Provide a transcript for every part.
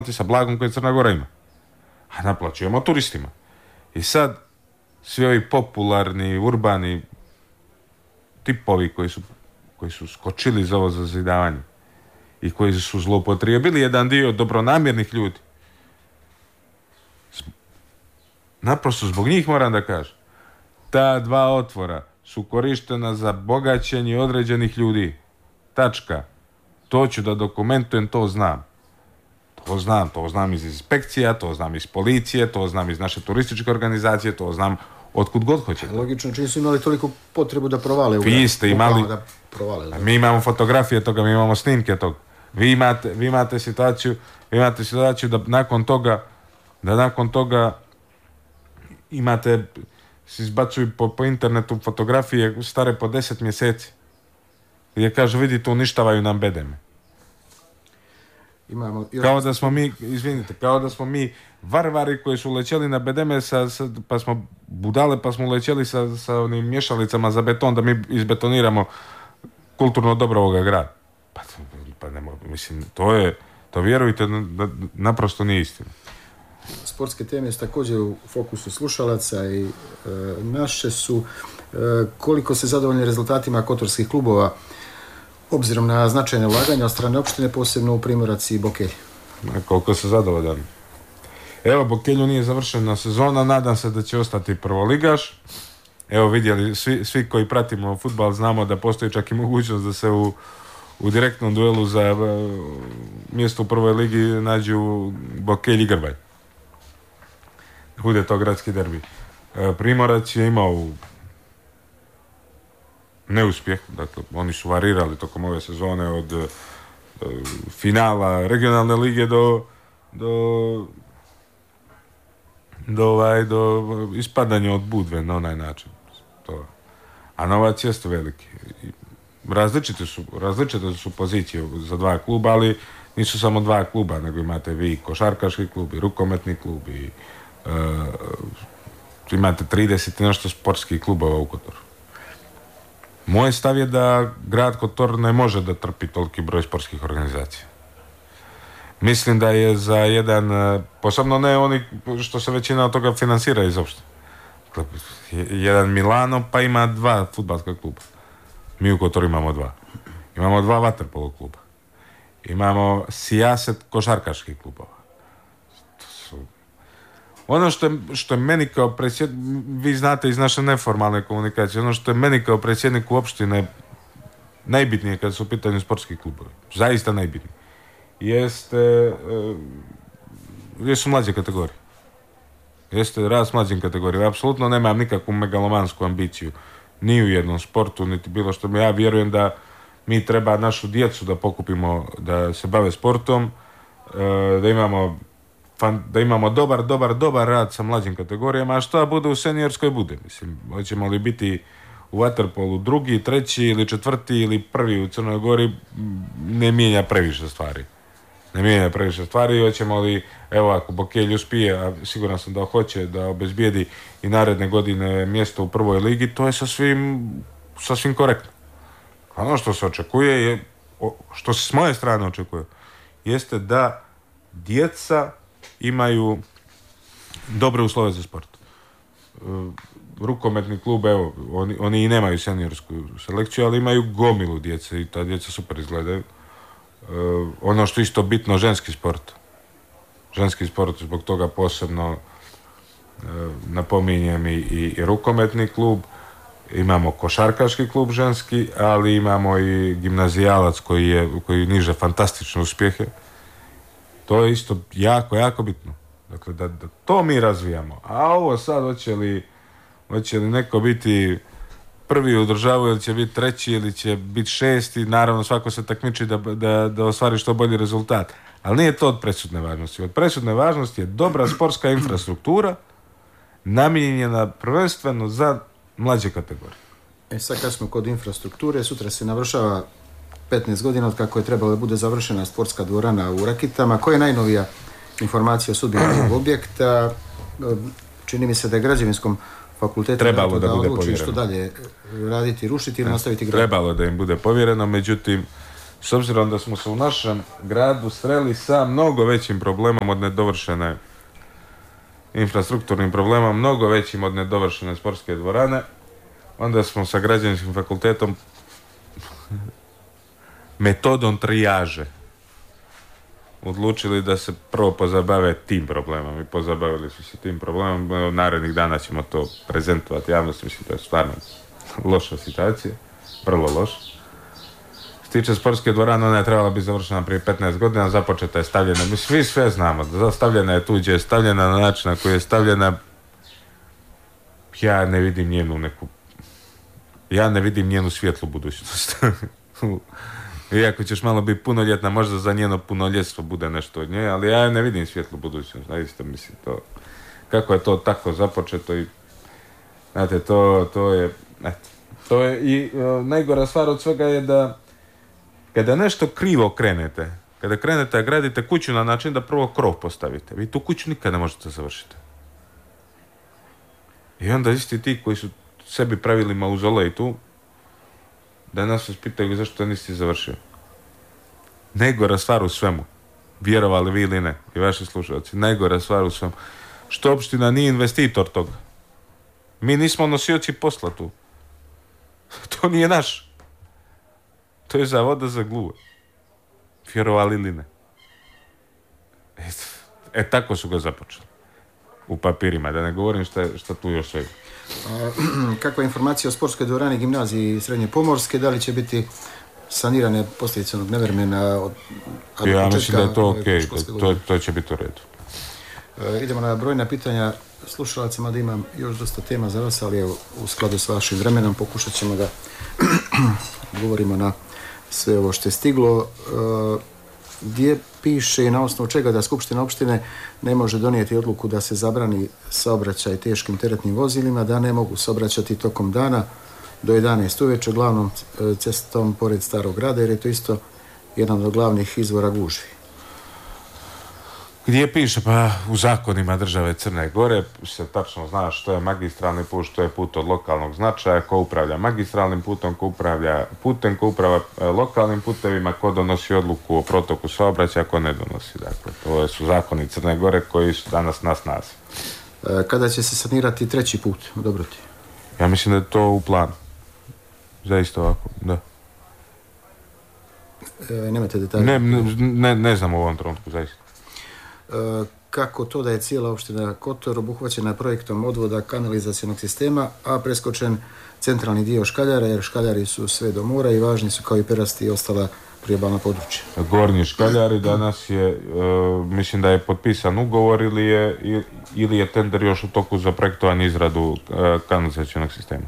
sa blagom koje Crna Gora ima. A naplaćujemo turistima. I sad svi ovi popularni, urbani tipovi koji su skočili za ovo zazidavanje i koji su zloupotrijebili jedan dio dobronamjernih ljudi. Naprosto zbog njih moram da kažem. Ta dva otvora su korištena za bogaćenje određenih ljudi. Tačka. To ću da dokumentujem, to znam. To znam iz inspekcija, to znam iz policije, to znam iz naše turističke organizacije, to znam otkud god hoćete. Logično, čini su imali toliko potrebu da provale. Vi ste imali... Mi imamo fotografije toga, mi imamo snimke toga. Vi imate situaciju da nakon toga imate, se izbacuju po internetu fotografije stare po 10 mjeseci. Gdje kaže, vidite, uništavaju nam bedeme. Kao da smo mi varvari koji su lećeli na bedeme pa smo budale, pa smo lećeli sa onim mješalicama za beton da mi izbetoniramo kulturno dobro ovoga grada. Pa ne mogu, mislim, to vjerujte da naprosto nije istina. Sportske teme su također u fokusu slušalaca i naše su koliko se zadovoljni rezultatima kotorskih klubova obzirom na značajne ulaganja od strane opštine, posebno u Primorac i Bokelj. Koliko se zadovoljan. Evo, Bokelju nije završena sezona, nadam se da će ostati prvoligaš. Evo, vidjeli, svi koji pratimo fudbal znamo da postoji čak i mogućnost da se u direktnom duelu za mjesto u prvoj ligi nađu Bokelj i Grbalj. Bude to gradski derbi. Primorac je imao neuspjeh, dakle oni su varirali tokom ove sezone od finala regionalne lige do ispadanja od Budve na onaj način. A novac jeste veliki. Različite su pozicije za dva kluba, ali nisu samo dva kluba, nego imate vi košarkaški klub i rukometni klub i imate 30 i nešto sportskih klubova u Kotoru. Moj stav je da grad Kotor ne može da trpi toliki broj sportskih organizacija. Mislim da je za jedan, posebno ne oni što se većina od toga finansira iz opštine. Jedan Milano pa ima 2 fudbalska kluba. Mi u Kotoru imamo 2. Imamo 2 vaterpolo kluba. Imamo sijaset košarkaških klubova. Ono što je meni kao predsjednik, vi znate iz naše neformalne komunikacije, ono što je meni kao predsjedniku opštine najbitnije kad su u pitanju sportski klubovi, zaista najbitnije, jesu mlađe kategorije. Jeste rast mlađim kategorijama. Apsolutno nemam nikakvu megalomansku ambiciju ni u jednom sportu, niti bilo što. Ja vjerujem da mi treba našu djecu da pokupimo da se bave sportom, da imamo dobar rad sa mlađim kategorijama, a što bude u seniorskoj bude. Mislim, hoćemo li biti u vaterpolu 2., 3. ili 4. ili 1. u Crnoj Gori, ne mijenja previše stvari. Hoćemo li, evo, ako Bokelj uspije, a siguran sam da hoće, da obezbijedi i naredne godine mjesto u prvoj ligi, to je sasvim korektno. Ono što se očekuje, što se s moje strane očekuje, jeste da djeca imaju dobre uslove za sport. Rukometni klub, evo, oni i nemaju seniorsku selekciju, ali imaju gomilu djece i ta djeca super izgledaju. Ono što isto bitno, ženski sport, zbog toga posebno napominjem i rukometni klub. Imamo košarkaški klub ženski, ali imamo i gimnazijalac koji niže fantastične uspjehe. To je isto jako bitno. Dakle, da to mi razvijamo. A ovo sad, hoće li neko biti prvi u državu, ili će biti 3. ili će biti 6. Naravno, svako se takmiči da ostvari što bolji rezultat. Ali nije to od presudne važnosti. Od presudne važnosti je dobra sportska infrastruktura namijenjena prvenstveno za mlađe kategorije. Sad kad smo kod infrastrukture, sutra se navršava 15 godina od kako je trebalo da bude završena sportska dvorana u Rakitama. Koja je najnovija informacija o sudbini ovog objekta? Čini mi se da je građevinskom fakultetu trebalo da bude odluči povjereno. Što dalje raditi, rušiti ili nastaviti graditi? Trebalo da im bude povjereno, međutim s obzirom da smo se u našem gradu sreli sa mnogo većim problemom od nedovršene infrastrukturnim problemom, mnogo većim od nedovršene sportske dvorane, onda smo sa građevinskim fakultetom metodom trijaže odlučili da se prvo pozabave tim problemom i pozabavili su se tim problemom. Narednih dana ćemo to prezentovati javnosti, mislim to je stvarno loša situacija, vrlo loša. Što se tiče sportske dvorane, ona je trebala biti završena prije 15 godina, započeta je stavljena, mi svi sve znamo, da stavljena je tuđe, stavljena na način na koji je stavljena, ja ne vidim njenu svjetlu budućnost. Iako ćeš malo biti punoljetna, možda za njeno punoljetstvo bude nešto od nje, ali ja ne vidim svjetlu budućnost, zaista mislim to. Kako je to tako započeto i znate, to je i najgora stvar od svega je da kada nešto krivo krenete, kada krenete a gradite kuću na način da prvo krov postavite, vi tu kuću nikad ne možete završiti. I onda isti ti koji su sebi pravili mauzolej tu, danas vas pitaju zašto to nisi završio. Najgora stvar u svemu, vjerovali vi ili ne, i vaši slušalci, najgora stvar u svemu, što opština nije investitor toga. Mi nismo nosioci posla tu. To nije naš. To je Zavoda za gluhe. Vjerovali ili ne. Tako su ga započeli. U papirima, da ne govorim šta tu još sve. Kakva je informacija o sportskoj dvorani gimnaziji Srednje Pomorske? Da li će biti sanirane posljedice onog nevremena od ja mislim da je to okej, to će biti u redu. Idemo na brojna pitanja slušalcima, da imam još dosta tema za vas, ali evo, u skladu s vašim vremenom pokušat ćemo da govorimo na sve ovo što je stiglo. Gdje piše i na osnovu čega da Skupština opštine ne može donijeti odluku da se zabrani saobraćaj teškim teretnim vozilima, da ne mogu saobraćati tokom dana do 11 uveče glavnom cestom pored Starog grada, jer je to isto jedan od glavnih izvora gužvi. Gdje piše? Pa u zakonima države Crne Gore se tačno zna što je magistralni put, što je put od lokalnog značaja, ko upravlja magistralnim putom, ko upravlja putem, ko upravlja lokalnim putevima, ko donosi odluku o protoku saobraćaja, ko ne donosi. Dakle, to su zakoni Crne Gore koji su danas na snazi. Kada će se sanirati treći put u Dobroti? Ja mislim da je to u planu. Zaista ovako, da. Nemate detalje? Ne znam u ovom trenutku, zaista. Kako to da je cijela opština Kotor obuhvaćena projektom odvoda kanalizacionog sistema, a preskočen centralni dio Škaljara, jer Škaljari su sve do mora i važni su kao i Perasti i ostala priobalna područja. Gornji Škaljari danas je, mislim da je potpisan ugovor ili je tender još u toku za projektovanje izradu kanalizacionog sistema.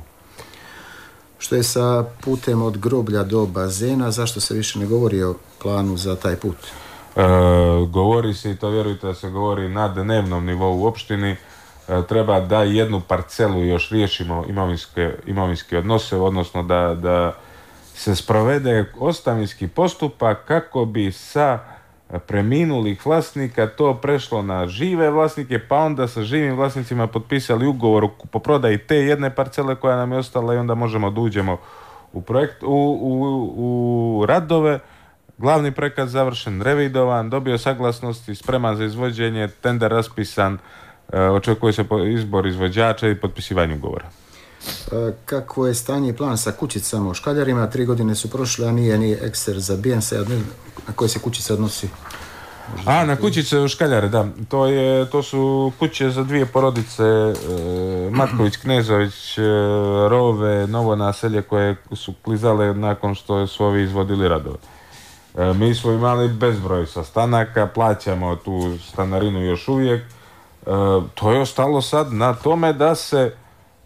Što je sa putem od groblja do bazena, zašto se više ne govori o planu za taj put? Govori se, i to vjerujte da se govori na dnevnom nivou u opštini, treba da jednu parcelu još riješimo imovinske odnose, odnosno da se sprovede ostavinski postupak kako bi sa preminulih vlasnika to prešlo na žive vlasnike, pa onda sa živim vlasnicima potpisali ugovor po prodaji te jedne parcele koja nam je ostala i onda možemo da uđemo u projekt, u radove. Glavni projekat završen, revidovan, dobio saglasnosti, spreman za izvođenje, tender raspisan, očekuje se izbor izvođača i potpisivanje ugovora. Kako je stanje i plan sa kućicama u Škaljarima? 3 godine su prošle, a nije ekser zabijen se. Na koje se kućice odnosi? Na kućice u Škaljare, da. To su kuće za 2 porodice, Matković, Knezović, Rove, novo naselje koje su klizale nakon što su ovi izvodili radove. Mi smo imali bezbroj sastanaka, plaćamo tu stanarinu još uvijek. To je ostalo sad na tome da se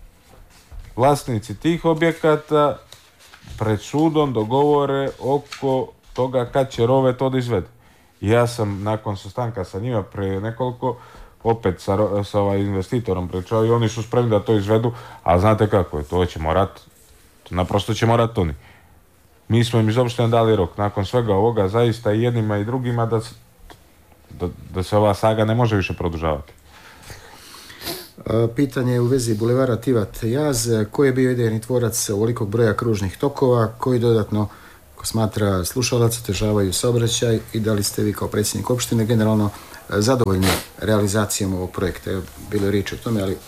vlasnici tih objekata pred sudom dogovore oko toga kad će Rove to da izvede. Ja sam nakon sastanka sa njima pre nekoliko opet sa investitorom pričao i oni su spremni da to izvedu, a znate kako je, to će morat, naprosto će morat oni. Mi smo im iz opštine dali rok. Nakon svega ovoga zaista i jednima i drugima da se ova saga ne može više produžavati. Pitanje u vezi bulevara Tivat Jaz. Koji je bio idejni tvorac ovolikog broja kružnih tokova? Koji dodatno smatra slušalac, otežavaju saobraćaj i da li ste vi kao predsjednik opštine generalno zadovoljni realizacijom ovog projekta? Bilo je riječ o tome, ali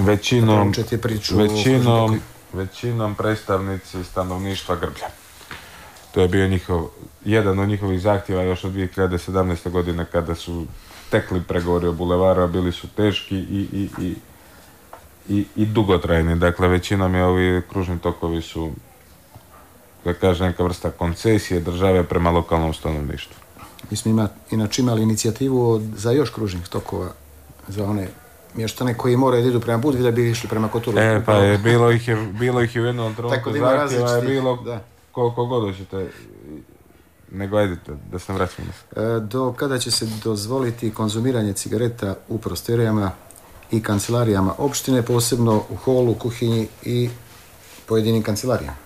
većinom predstavnici stanovništva Grblja. To je bio jedan od njihovih zahtjeva još od 2017. godine kada su tekli pregovori o bulevaru, a bili su teški i dugotrajni. Dakle, većinom je ovi kružni tokovi su, da kažem, neka vrsta koncesije države prema lokalnom stanovništvu. Mi smo inače imali inicijativu za još kružnih tokova, za one mještane koji moraju da idu prema Budvi da bi išli prema Koturu. Bilo ih je u jednom trenutku zahtjeva, je bilo koliko god hoćete, nego ajdete, da se vraćamo. Do kada će se dozvoliti konzumiranje cigareta u prostorijama i kancelarijama opštine, posebno u holu, kuhinji i pojedinim kancelarijama?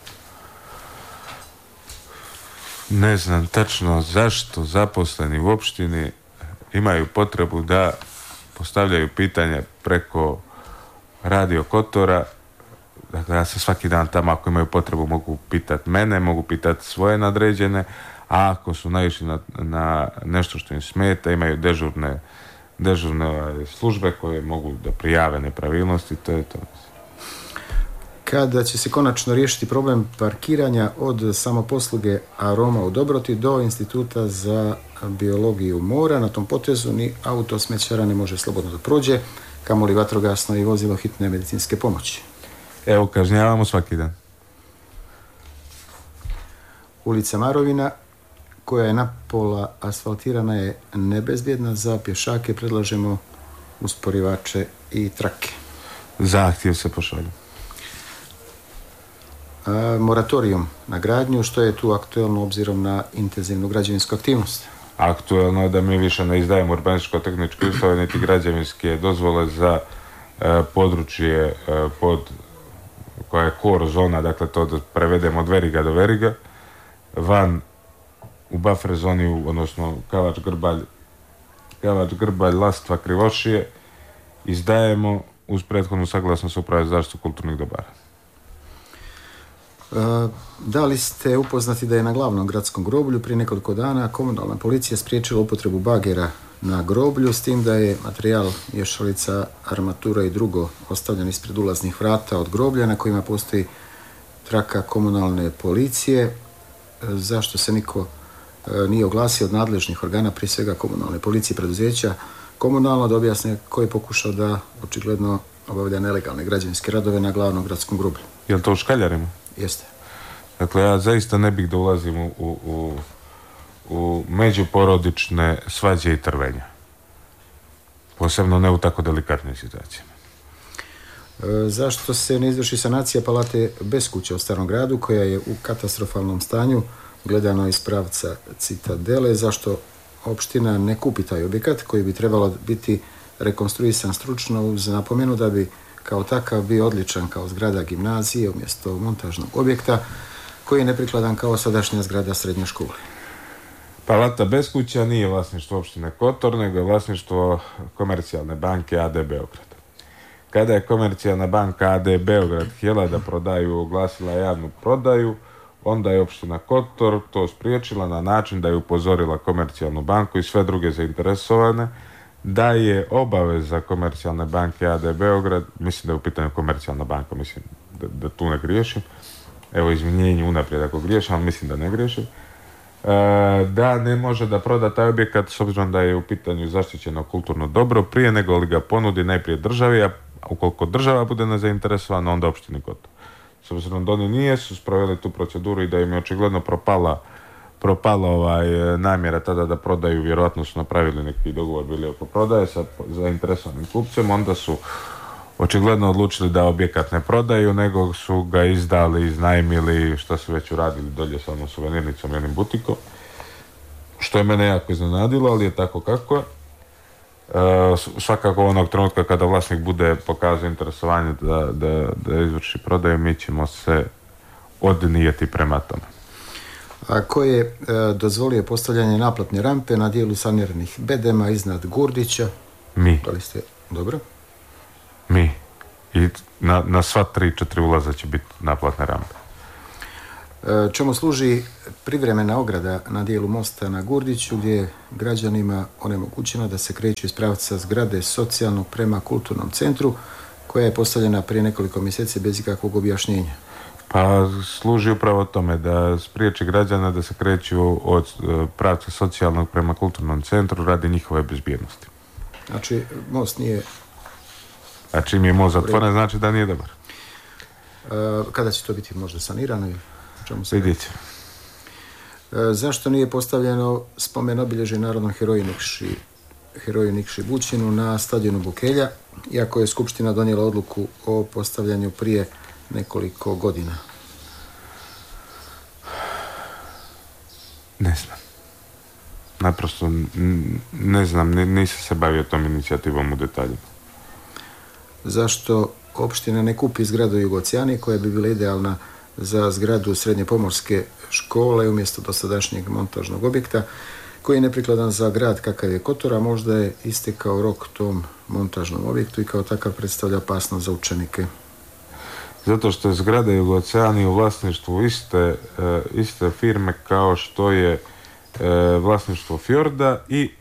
Ne znam tačno zašto zaposleni u opštini imaju potrebu da postavljaju pitanja preko radio Kotora. Dakle, ja se svaki dan tamo, ako imaju potrebu, mogu pitati mene, mogu pitati svoje nadređene, a ako su naišli na nešto što im smeta, imaju dežurne službe koje mogu da prijave nepravilnosti, to je to. Kada će se konačno riješiti problem parkiranja od samoposluge Aroma u Dobroti do Instituta za biologiju mora, na tom potezu ni auto smećara ne može slobodno da prođe, kamoli vatrogasno i vozilo hitne medicinske pomoći. Evo, kažnjavamo svaki dan. Ulica Marovina, koja je napola asfaltirana, je nebezbjedna za pješake. Predlažemo usporivače i trake. Zahtjev se pošalju. Moratorijum na gradnju, što je tu aktuelno obzirom na intenzivnu građevinsku aktivnost? Aktuelno je da mi više ne izdajemo urbanističko-tehničke uslove niti građevinske dozvole za područje koja je core zona, dakle to da prevedemo od Veriga do Veriga, van u buffer zoni, odnosno Kavač, Grbalj, Lastva, Krivošije, izdajemo uz prethodnu saglasnost Uprave za zaštitu kulturnih dobara. Da li ste upoznati da je na glavnom gradskom groblju prije nekoliko dana komunalna policija spriječila upotrebu bagera na groblju, s tim da je materijal, ješalica, armatura i drugo ostavljen ispred ulaznih vrata od groblja na kojima postoji traka komunalne policije? Zašto se niko nije oglasio od nadležnih organa, prije svega komunalne policije, preduzeća komunalno, da objasne ko je pokušao da očigledno obavlja nelegalne građevinske radove na glavnom gradskom groblju? Je li to u Škaljarima? Jeste. Dakle, ja zaista ne bih da ulazim u međuporodične svađe i trvenja. Posebno ne u tako delikatnim situacijama. Zašto se ne izvrši sanacija palate Beskuća u Starom gradu, koja je u katastrofalnom stanju, gledano iz pravca Citadele? Zašto opština ne kupi taj objekat koji bi trebalo biti rekonstruisan stručno, uz napomenu da bi kao takav bio odličan kao zgrada gimnazije umjesto montažnog objekta koji je neprikladan kao sadašnja zgrada srednje škole? Palata Beskuća nije vlasništvo opštine Kotor, nego je vlasništvo Komercijalne banke AD Beograd. Kada je Komercijalna banka AD Beograd htjela da prodaju, oglasila javnu prodaju, onda je opština Kotor to spriječila na način da je upozorila Komercijalnu banku i sve druge zainteresovane da je obaveza Komercijalne banke AD Beograd, mislim da je u pitanju Komercijalna banka, mislim da tu ne griješim, evo izvinjenje unaprijed ako griješim, ali mislim da ne griješim, da ne može da proda taj objekat s obzirom da je u pitanju zaštićeno kulturno dobro prije nego li ga ponudi najprije državi, a ukoliko država bude nezainteresovana, onda opštini Kotor. S obzirom da oni nisu sproveli tu proceduru i da im je očigledno propala namjera tada da prodaju, vjerojatno su napravili neki dogovor bili oko prodaje sa zainteresovanim kupcem, onda su očigledno odlučili da objekat ne prodaju, nego su ga izdali, iznajmili, što su već uradili dolje sa onom suvenirnicom, jednim butikom, što je mene jako iznenadilo, ali je tako kako je. Svakako onog trenutka kada vlasnik bude pokazao interesovanje da izvrši prodaju, mi ćemo se odnijeti prema tome. A ko je dozvolio postavljanje naplatne rampe na dijelu saniranih bedema iznad Gurdića? Mi. Da li ste... Dobro. Mi. I na sva 3-4 ulaza će biti naplatne rampe. Čemu služi privremena ograda na dijelu mosta na Gurdiću gdje je građanima onemogućeno da se kreću iz pravca zgrade socijalnog prema kulturnom centru koja je postavljena prije nekoliko mjeseci bez ikakvog objašnjenja? Pa služi upravo tome da spriječi građana da se kreću od pravca socijalnog prema kulturnom centru radi njihove bezbjednosti. Znači, most nije... A čim je most zatvoren, znači da nije dobar. Kada će to biti možda sanirano? Vidite. Zašto nije postavljeno spomen obilježje narodnom heroju Nikši Bućinu na stadionu Bukelja, iako je Skupština donijela odluku o postavljanju prije nekoliko godina? Ne znam. Naprosto ne znam, nisam se bavio tom inicijativom u detaljima. Zašto opština ne kupi zgradu Jugocijani koja bi bila idealna za zgradu srednje pomorske škole umjesto dosadašnjeg montažnog objekta koji je neprikladan za grad kakav je Kotor, a možda je istekao rok tom montažnom objektu i kao takav predstavlja opasnost za učenike? Zato što je zgrada Jugocijani u vlasništvu iste firme kao što je vlasništvo Fjorda i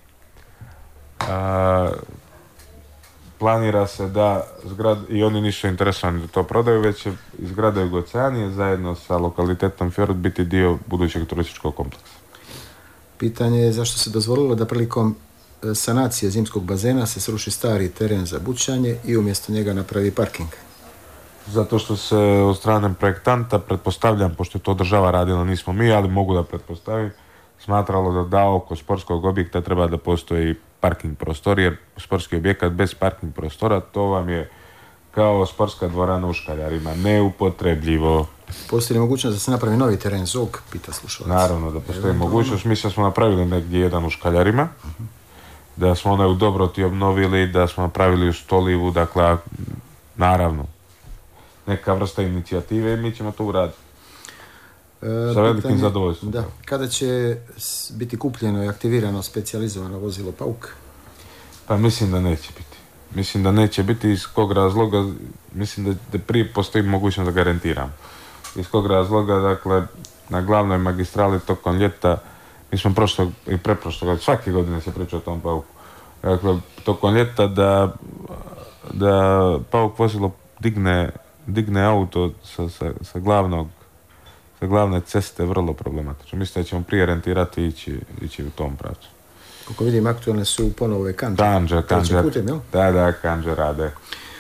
planira se da i oni nisu interesovani da to prodaju, već će zgrada Jugocijani zajedno sa lokalitetom Fjord biti dio budućeg turističkog kompleksa. Pitanje je zašto se dozvolilo da prilikom sanacije zimskog bazena se sruši stari teren za bućanje i umjesto njega napravi parking? Zato što se od strane projektanta, pretpostavljam, pošto je to država radila, nismo mi, ali mogu da pretpostavim, smatralo da oko sportskog objekta treba da postoji parking prostor, jer sportski objekat bez parking prostora, to vam je kao sportska dvorana u Škaljarima, neupotrebljivo. Postoji li mogućnost da se napravi novi teren ZOG, pita slušalac? Naravno da postoji mogućnost. Mi smo napravili negdje jedan u Škaljarima, da smo onaj u Dobroti obnovili, da smo napravili u Stolivu, dakle, naravno, neka vrsta inicijative i mi ćemo to uraditi. Sa velikim zadovoljstvom. Da. Kada će biti kupljeno i aktivirano specijalizovano vozilo Pauk? Pa mislim da neće biti. Mislim da neće biti iz kog razloga, mislim da prije postoji mogućnost da garantiram. Iz kog razloga, dakle, na glavnoj magistrali tokom ljeta, mi smo prošlog i pretprošlog, svake godine se priča o tom Pauku. Dakle, tokom ljeta da Pauk vozilo digne auto sa glavne ceste, vrlo problematično. Mislim da ćemo prije rentirati i ići u tom pravcu. Kako vidim, aktualne su ponovo ove Kanđe. Kanđe. Putem, jel? Da, Kanđe rade.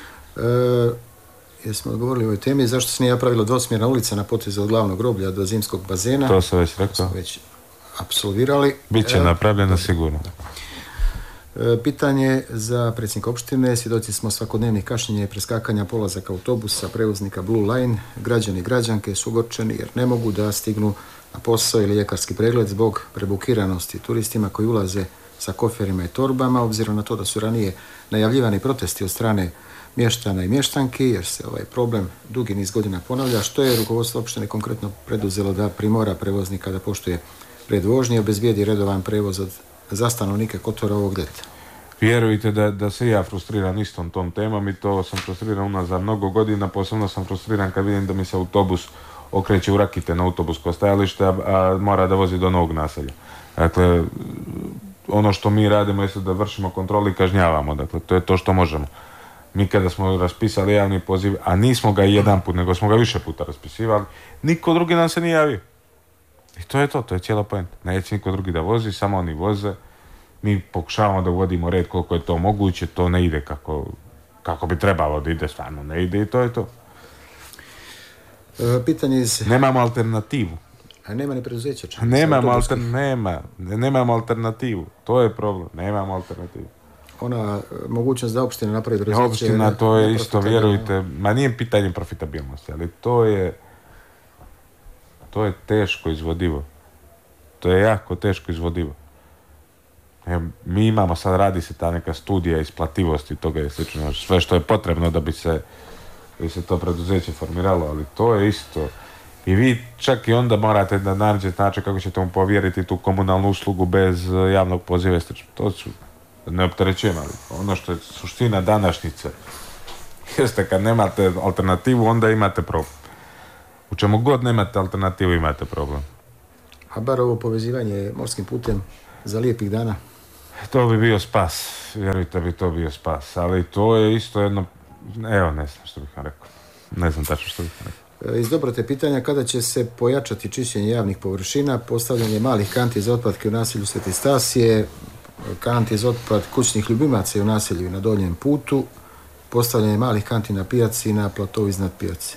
Jesmo odgovorili o ovoj temi. Zašto se nije napravila dvosmjerna ulica na potezu od glavnog groblja do zimskog bazena? To sam već rekao. To smo već apsolvirali. Biće napravljeno sigurno. Pitanje za predsjednika opštine. Svjedoci smo svakodnevnih kašnjenja i preskakanja polazaka autobusa, prevoznika Blue Line. Građani i građanke su ogorčeni jer ne mogu da stignu na posao ili ljekarski pregled zbog prebukiranosti turistima koji ulaze sa koferima i torbama, obzirom na to da su ranije najavljivani protesti od strane mještana i mještanki, jer se ovaj problem dugi niz godina ponavlja. Što je rukovodstvo opštine konkretno preduzelo da primora prevoznika da poštuje red vožnje i obezbijedi redovan prevoz za stanovnike Kotora ovog ljeta? Vjerujte da se ja frustriram istom tom temom i to sam frustriran unazad mnogo godina. Posebno sam frustriran kad vidim da mi se autobus okreće u Rakite na autobusko stajalište, a mora da vozi do novog naselja. Dakle, ono što mi radimo je da vršimo kontrolu i kažnjavamo. Dakle, to je to što možemo. Mi kada smo raspisali javni poziv, a nismo ga jedan put, nego smo ga više puta raspisivali, niko drugi nam se nije javio. I to je cijela poenta. Neće niko drugi da vozi, samo oni voze. Mi pokušavamo da uvodimo red koliko je to moguće, to ne ide kako bi trebalo da ide, stvarno ne ide i to je to. Pitanje Nemamo alternativu. A nema ni preduzeća? Nemamo alternativu. To je problem. Nemamo alternativu. Ona mogućnost da opština napravi preduzeće... Opština, to je isto, vjerujte, nije pitanje profitabilnosti, ali to je teško izvodivo. To je jako teško izvodivo. Mi imamo, sad radi se ta neka studija isplativosti toga i slično, sve što je potrebno da bi se to preduzeće formiralo, ali to je isto. I vi čak i onda morate da nađete način kako ćete mu povjeriti tu komunalnu uslugu bez javnog poziva i slično. To su neopterećeno, ali ono što je suština današnjice jeste kad nemate alternativu, onda imate problem. U čemu god nemate alternativu, imate problem. A bar ovo povezivanje morskim putem za lijepih dana? To bi bio spas, vjerujte bi, to bio spas, ali to je isto jedno, evo ne znam što bih vam rekao, ne znam tačno što bih vam rekao. Iz dobrote pitanja, kada će se pojačati čišćenje javnih površina, postavljanje malih kanti za otpadke u naselju Sveti Stasije, kanti za otpad kućnih ljubimaca u naselju i na Donjem putu, postavljanje malih kanti na pijaci i na platovu iznad pijace?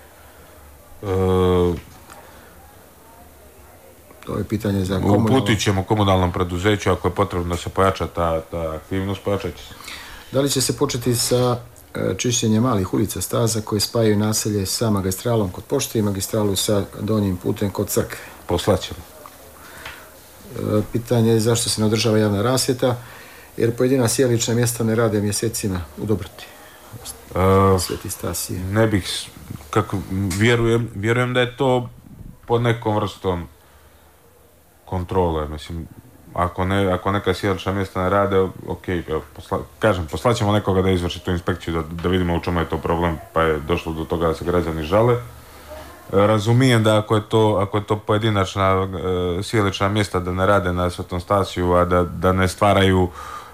To je pitanje za komunalno. Uputit ćemo komunalnom preduzeću ako je potrebno da se pojača ta aktivnost, pojačat će se. Da li će se početi sa čišćenjem malih ulica, staza koje spajaju naselje sa magistralom kod pošte i magistralu sa Donjim putem kod crkve? Poslaćemo. Pitanje je zašto se ne održava javna rasvjeta, jer pojedina sjelična mjesta ne rade mjesecima u Dobroti. Sveti Stasije. Ne bih, vjerujem da je to pod nekom vrstom kontrole, mislim, ako neka sjelična mjesta ne rade, ok, poslaćemo nekoga da izvrši tu inspekciju, da vidimo u čemu je to problem, pa je došlo do toga da se građani žale. Razumijem da ako je to pojedinačna sjelična mjesta da ne rade na Svetom Stasiju, a da ne stvaraju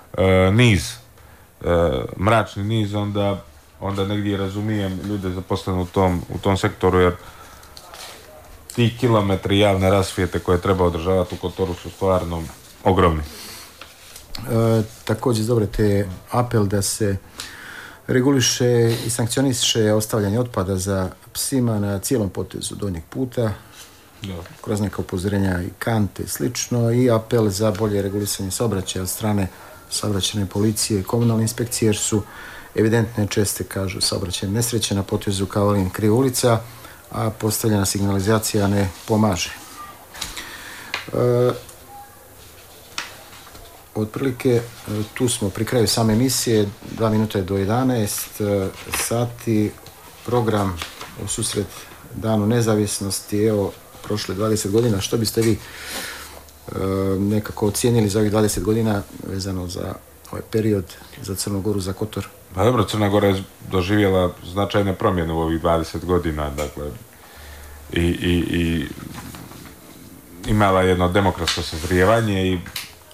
mračni niz, onda negdje razumijem ljude zaposlene u tom sektoru, jer ti kilometri javne rasvijete koje treba održavati u Kotoru su stvarno ogromni. Također dobro te apel da se reguliše i sankcioniše ostavljanje otpada za psima na cijelom potezu Donjeg puta, kroz neka upozorenja i kante i slično, i apel za bolje regulisanje saobraćaja od strane saobraćajne policije i komunalne inspekcije, jer su evidentne česte, kažu, saobraćajne nesreće na potezu Kavalin Kriv ulica, a postavljena signalizacija ne pomaže. Otprilike tu smo pri kraju same emisije, 2 minute do 11 sati, program u susret Danu nezavisnosti, evo, prošle 20 godina. Što biste vi nekako ocijenili za ovih 20 godina vezano za ovaj period za Crnu Goru, za Kotor? Pa dobro, Crna Gora je doživjela značajne promjene u ovih 20 godina, dakle, i imala jedno demokratsko sazrijevanje i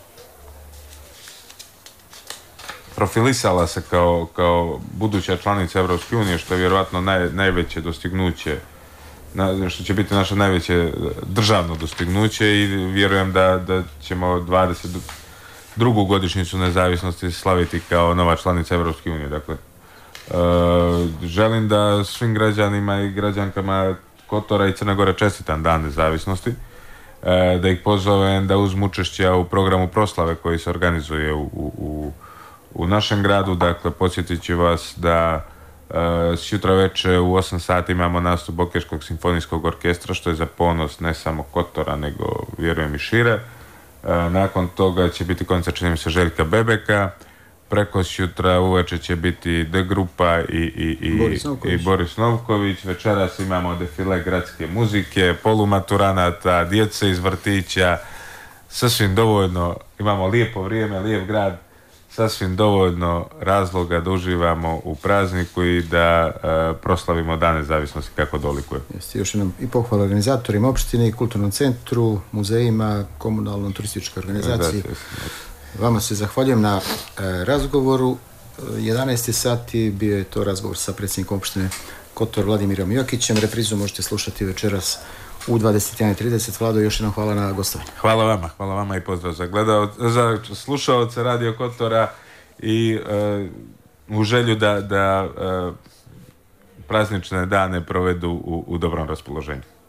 profilisala se kao buduća članica Europske unije, što je vjerojatno najveće dostignuće, što će biti naše najveće državno dostignuće, i vjerujem da ćemo 22. godišnjicu nezavisnosti slaviti kao nova članica Europske unije. Dakle, želim da svim građanima i građankama Kotora i Crne Gore čestitam Dan nezavisnosti, da ih pozovem da uzmu učešća u programu proslave koji se organizuje u našem gradu. Dakle, podsjetit ću vas da sutra večer u 8 sati imamo nastup Bokeljskog simfonijskog orkestra, što je za ponos ne samo Kotora, nego vjerujem i šire. Nakon toga će biti koncert, čini mi se, Željka Bebeka. Preko sutra uveče će biti D Grupa i Boris Novković. Večeras imamo defile gradske muzike, polumaturanata, djece iz vrtića. Sasvim dovoljno, imamo lijepo vrijeme, lijep grad, sasvim dovoljno razloga da uživamo u prazniku i da proslavimo Dan nezavisnosti kako dolikuje. Jeste, još jednom i pohvala organizatorima opštine, kulturnom centru, muzejima, komunalnom turističkoj organizaciji. Vama se zahvaljujem na razgovoru. 11. sati bio je to razgovor sa predsjednikom opštine Kotor Vladimirom Jokićem. Reprizu možete slušati večeras u 21:30. Vlado, još jednom hvala na gostovanju. Hvala vama i pozdrav za slušaoce Radio Kotora i u želju da praznične dane provedu u dobrom raspoloženju.